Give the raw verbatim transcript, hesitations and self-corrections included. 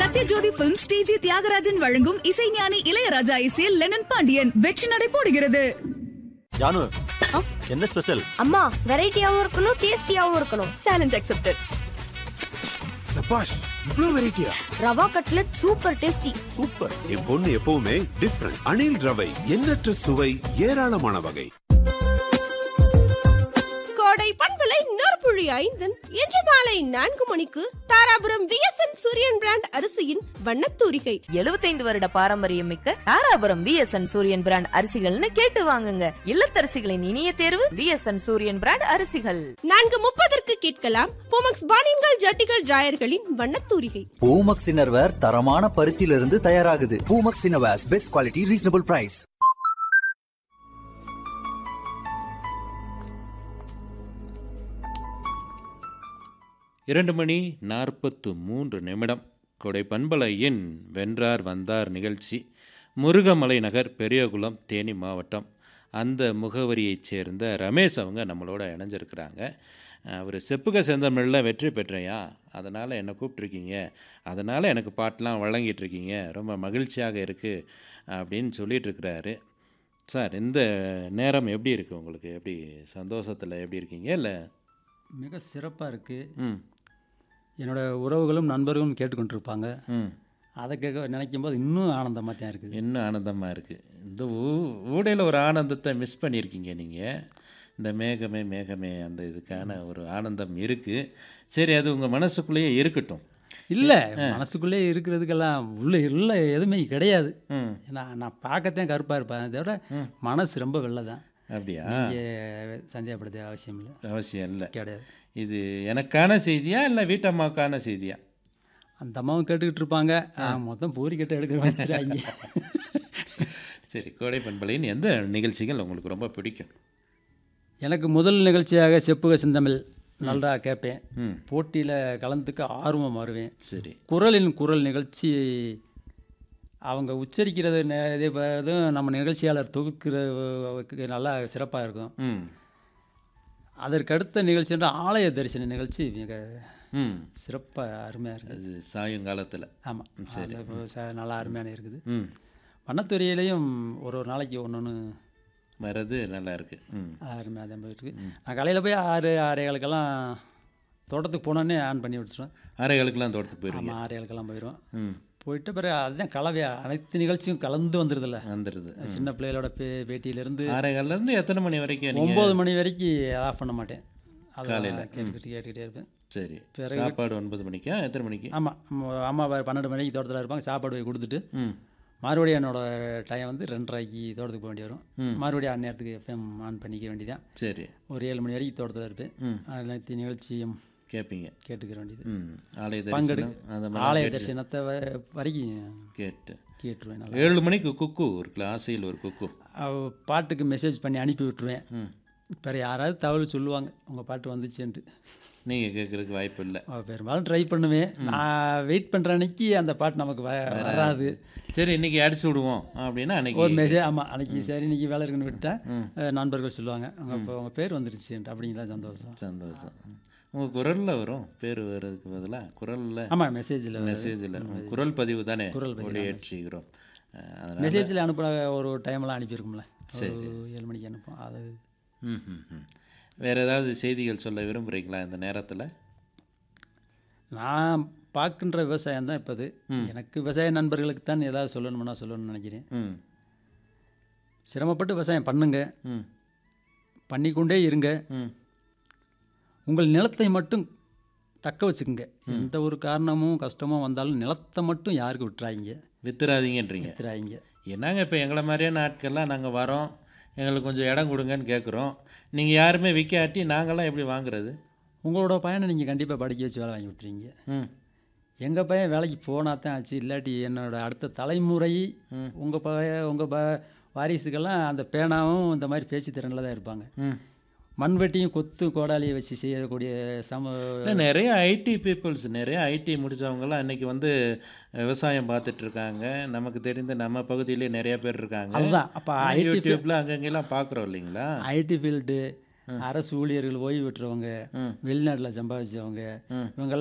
Sathyajothi films D G Thiagarajan வழங்கும் இசைஞானி இளையராஜா இசையில் லெனன் பாண்டியன் வெற்றி நடை போடுகிறது. ஜானு, என்ன ஸ்பெஷல்? அம்மா, வெரைட்டியாவும் இருக்கணும், டேஸ்டியாவும் இருக்கணும். Challenge accepted. சபாஷ், இவ்ளோ வெரைட்டியா? Rava cutlet super tasty. Super. என் பொண்ணு எப்பவுமே டிஃபரண்ட். அணில் ரவை, எண்ணற்ற சுவை, ஏராளமான வகை. கோடை பண்பலை நொறுப்புழி ஐந்தன் இன்று மாலை நான்கு மணிக்கு தாராபுரம் விஎஸ்என் சூரியன் பிராண்ட் அரிசியின் வண்ணத்தூரிகை. எழுபத்தைந்து வருட பாரம்பரியம் மிக்க தாராபுரம் விஎஸ்என் சூரியன் பிராண்ட் அரிசிகள்னு கேட்டு வாங்குங்க. இல்லத்தரசிகளின் இனிய தேர்வு விஎஸ்என் சூரியன் பிராண்ட் அரிசிகள். நான்கு முப்பதற்கு கேட்கலாம் பூமக்ஸ் பானின்கள் ஜட்டிகள் டிராயர்களின் வண்ணத்தூரிகை. பூமக்ஸ் இன்னர்வேர் தரமான பருத்தியிலிருந்து தயாராகுது. Poomex innerwears best quality, reasonable price. இரண்டு மணி நாற்பத்து மூன்று நிமிடம். கொடை பண்பலையின் வென்றார் வந்தார் நிகழ்ச்சி முருகமலை நகர், பெரியகுளம், தேனி மாவட்டம். அந்த முகவரியைச் சேர்ந்த ரமேஷ் அவங்க நம்மளோட இணைஞ்சிருக்கிறாங்க. அவர் செப்புக செந்தமிழில் வெற்றி பெற்றையா, அதனால் என்னை கூப்பிட்ருக்கீங்க, அதனால் எனக்கு பாட்டெலாம் வழங்கிட்டுருக்கீங்க, ரொம்ப மகிழ்ச்சியாக இருக்குது அப்படின்னு சொல்லிகிட்ருக்கிறாரு. சார், இந்த நேரம் எப்படி இருக்குது உங்களுக்கு? எப்படி சந்தோஷத்தில் எப்படி இருக்கீங்க? இல்லை, மிக சிறப்பாக இருக்குது. ம் என்னோடய உறவுகளும் நண்பர்களும் கேட்டுக்கொண்டிருப்பாங்க. ம் அதை கேட்க நினைக்கும் போது இன்னும் ஆனந்தமாக தான் இருக்குது. இன்னும் ஆனந்தமாக இருக்குது. இந்த ஊ ஊடையில் ஒரு ஆனந்தத்தை மிஸ் பண்ணியிருக்கீங்க நீங்கள். இந்த மேகமே மேகமே அந்த இதுக்கான ஒரு ஆனந்தம் இருக்குது. சரி, அது உங்கள் மனசுக்குள்ளேயே இருக்கட்டும். இல்லை, மனசுக்குள்ளேயே இருக்கிறதுக்கெல்லாம் உள்ள இல்லை, எதுவுமே கிடையாது. ம் ஏன்னா நான் பார்க்கத்தான் கருப்பாக இருப்பேன், அதை விட மனசு ரொம்ப வெள்ளை தான். அப்படியா? நீங்கள் சந்தேகப்படுத்த அவசியம் இல்லை. அவசியம் இல்லை. கிடையாது. இது எனக்கான செய்தியா இல்லை வீட்டம்மாவுக்கான செய்தியா? அந்த அம்மாவும் கேட்டுக்கிட்டு இருப்பாங்க, மொத்தம் பூரி கட்ட எடுக்கிற வச்சுருவாங்க. சரி, கோடை பண்பலையின் எந்த நிகழ்ச்சிகள் உங்களுக்கு ரொம்ப பிடிக்கும்? எனக்கு முதல் நிகழ்ச்சியாக செப்புக செந்தமிழ் நல்லா கேட்பேன். ம் போட்டியில் கலந்துக்க ஆர்வம் வருவேன். சரி. குரலின் குரல் நிகழ்ச்சி அவங்க உச்சரிக்கிறது இதுவும் நம்ம நிகழ்ச்சியாளர் தொகுக்கிறது நல்லா சிறப்பாக இருக்கும். ம் அதற்கடுத்த நிகழ்ச்சின்ற ஆலய தரிசன நிகழ்ச்சி மிக ம் சிறப்பாக அருமையாக இருக்குது. அது சாயங்காலத்தில். ஆமாம், சரி, நல்லா அருமையான இருக்குது. ம் வண்ணத்துறையிலையும் ஒரு ஒரு நாளைக்கு ஒன்று ஒன்று வர்றது நல்லா இருக்குது. ம் அருமையாக தான் போயிட்டுருக்கு. நான் காலையில் போய் ஆறு ஆறேகளுக்கெல்லாம் தோட்டத்துக்கு போனோன்னே ஆன் பண்ணி விட்டுருவேன். ஆறேகளுக்கெல்லாம் தோட்டத்துக்கு போயிடுவோம். ஆமாம், ஆறேகளுக்கெல்லாம் போயிடுவோம். ம் போயிட்டு பிறகு அதுதான் கலவையாக அனைத்து நிகழ்ச்சியும் கலந்து வந்துடுதுல்ல. வந்துடுது. சின்ன பிள்ளைகளோட பே பேட்டியிலேருந்து ஆறேகாலிலேருந்து எத்தனை மணி வரைக்கும்? ஒம்பது மணி வரைக்கும் ஆஃப் பண்ண மாட்டேன். காலையில் கேட்டுக்கிட்டு கேட்டுக்கிட்டே இருப்பேன். சரி. சாப்பாடு ஒன்பது மணிக்கா எத்தனை மணிக்கு? ஆமாம், அம்மா பன்னெண்டு மணிக்கு தோட்டத்தில் இருப்பாங்க. சாப்பாடு போய் கொடுத்துட்டு ம் மறுபடியும் என்னோடய டைம் வந்து ரெண்டரைக்கு தோட்டத்துக்கு போக வேண்டி வரும். மறுபடியும் அந்நேரத்துக்கு எஃப்எம் ஆன் பண்ணிக்க வேண்டியதான். சரி. ஒரு ஏழு மணி வரைக்கும் தோட்டத்தில் இருப்பேன். அனைத்து நிகழ்ச்சியும் கேட்பீங்க, கேட்டுக்கிற வேண்டியது. ம் ஆலய பங்கெடு தரிசனம் ஆலய தரிசனத்தை வரைக்கும் கேட்டு கேட்டுருவேன். நல்லா ஏழு மணிக்கு குக்கு இருக்குல்ல, ஆசையில் ஒரு குக்கு பாட்டுக்கு மெசேஜ் பண்ணி அனுப்பி விட்டுருவேன். ம் வேறு யாராவது தகவல் சொல்லுவாங்க உங்கள் பாட்டு வந்துச்சுன்ட்டு. நீங்கள் கேட்குறதுக்கு வாய்ப்பு இல்லை. பெரும்பாலும் ட்ரை பண்ணுவேன். நான் வெயிட் பண்ணுற அன்னைக்கு அந்த பாட்டு நமக்கு வ வராது. சரி, இன்றைக்கி அடிச்சு விடுவோம் அப்படின்னா அன்றைக்கி ஒரு மெசேஜ். ஆமாம், அன்றைக்கி சரி இன்றைக்கி வேலை இருக்குன்னு விட்டால் நண்பர்கள் சொல்லுவாங்க, உங்கள் இப்போ உங்கள் பேர் வந்துருச்சுன்ட்டு. அப்படிங்களா? சந்தோஷம் சந்தோஷம். உங்கள் குரலில் வரும் பேர் வர்றதுக்கு பதிலாக குரலில். ஆமாம், மெசேஜில் மெசேஜில் குரல் பதிவு தானே குரல் ஒளியேற்றுகிறோம். மெசேஜில் அனுப்புகிற ஒரு டைமெல்லாம் அனுப்பியிருக்கும்ல. சரி, ஏழு மணிக்கு அனுப்போம் அது. ம் ம் ம் வேறு ஏதாவது செய்திகள் சொல்ல விரும்புகிறீங்களா இந்த நேரத்தில்? நான் பார்க்கின்ற விவசாயம் தான் இப்போ. எனக்கு விவசாய நண்பர்களுக்கு தான் ஏதாவது சொல்லணும்னா சொல்லணும்னு நினைக்கிறேன். ம் சிரமப்பட்டு விவசாயம் பண்ணுங்க, ம் பண்ணிக்கொண்டே இருங்க. ம் உங்கள் நிலத்தை மட்டும் தக்க வச்சுக்கோங்க. எந்த ஒரு காரணமும் கஷ்டமும் வந்தாலும் நிலத்தை மட்டும் யாருக்கு விட்டுறாங்க, வித்துறாதீங்கன்றீங்க. வித்துறாங்க. என்னங்க, இப்போ எங்களை மாதிரியான ஆட்கள்லாம் நாங்கள் வரோம், எங்களுக்கு கொஞ்சம் இடம் கொடுங்கன்னு கேட்குறோம். நீங்கள் யாருமே விற்காட்டி நாங்கள்லாம் எப்படி வாங்குறது? உங்களோட பையனை நீங்கள் கண்டிப்பாக படிக்க வச்சு வேலை வாங்கி கொடுத்துருவீங்க. ம் எங்கள் பையன் வேலைக்கு போனால் தான் ஆச்சு, இல்லாட்டி என்னோட அடுத்த தலைமுறை உங்கள் பையன் உங்கள் ப வாரிசுக்கெல்லாம் அந்த பேனாவும் இந்த மாதிரி பேச்சு திறனில் தான் இருப்பாங்க. ம் மண்வெட்டியும் கொத்து கோடாலியை வச்சு செய்யக்கூடிய சம நிறைய ஐடி பீப்புள்ஸ், நிறைய ஐடி முடித்தவங்களாம் இன்றைக்கி வந்து விவசாயம் பார்த்துட்ருக்காங்க. நமக்கு தெரிந்த நம்ம பகுதியிலே நிறைய பேர் இருக்காங்க. அதுதான். அப்போ யூடியூப்பில் அங்கங்கெல்லாம் பார்க்குறோம் இல்லைங்களா? ஐடி ஃபீல்டு அரசு ஊழியர்கள் ஓய்வு பெற்றவங்க, வெளிநாட்டில் சம்பாதிச்சவங்க, இவங்கெல்லாம்